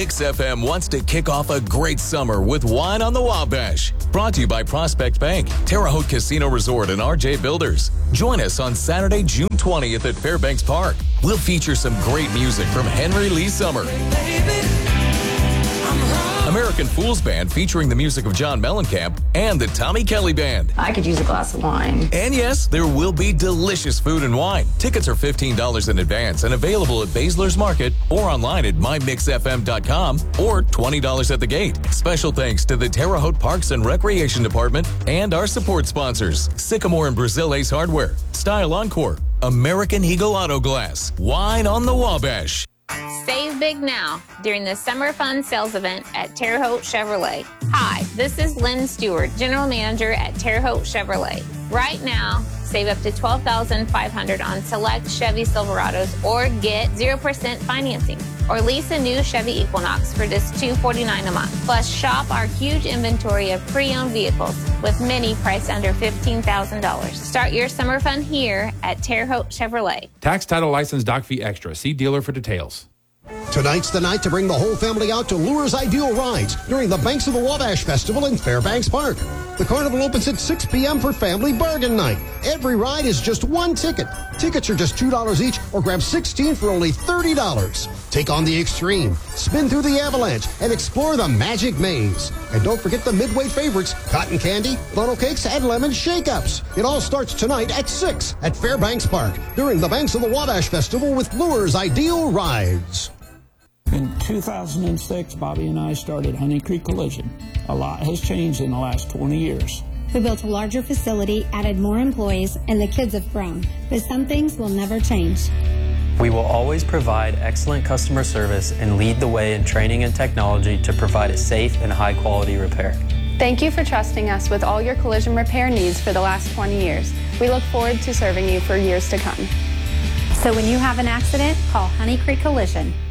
Mix FM wants to kick off a great summer with Wine on the Wabash. Brought to you by Prospect Bank, Terre Haute Casino Resort, and RJ Builders. Join us on Saturday, June 20th at Fairbanks Park. We'll feature some great music from Henry Lee Summer, American Fools Band featuring the music of John Mellencamp, and the Tommy Kelly Band. I could use a glass of wine. And yes, there will be delicious food and wine. Tickets are $15 in advance and available at Baszler's Market or online at mymixfm.com or $20 at the gate. Special thanks to the Terre Haute Parks and Recreation Department and our support sponsors, Sycamore and Brazil Ace Hardware, Style Encore, American Eagle Auto Glass, Wine on the Wabash. Save big now during the Summer Fun Sales Event at Terre Haute Chevrolet. Hi, this is Lynn Stewart, General Manager at Terre Haute Chevrolet. Right now, save up to $12,500 on select Chevy Silverados or get 0% financing. Or lease a new Chevy Equinox for just $249 a month. Plus, shop our huge inventory of pre-owned vehicles with many priced under $15,000. Start your summer fun here at Terre Haute Chevrolet. Tax, title, license, doc fee extra. See dealer for details. Tonight's the night to bring the whole family out to Lure's Ideal Rides during the Banks of the Wabash Festival in Fairbanks Park. The carnival opens at 6 p.m. for Family Bargain Night. Every ride is just one ticket. Tickets are just $2 each, or grab 16 for only $30. Take on the extreme, spin through the avalanche, and explore the Magic Maze. And don't forget the midway favorites, cotton candy, funnel cakes, and lemon shake-ups. It all starts tonight at 6 at Fairbanks Park during the Banks of the Wabash Festival with Lure's Ideal Rides. In 2006, Bobby and I started Honey Creek Collision. A lot has changed in the last 20 years. We built a larger facility, added more employees, and the kids have grown. But some things will never change. We will always provide excellent customer service and lead the way in training and technology to provide a safe and high-quality repair. Thank you for trusting us with all your collision repair needs for the last 20 years. We look forward to serving you for years to come. So when you have an accident, call Honey Creek Collision.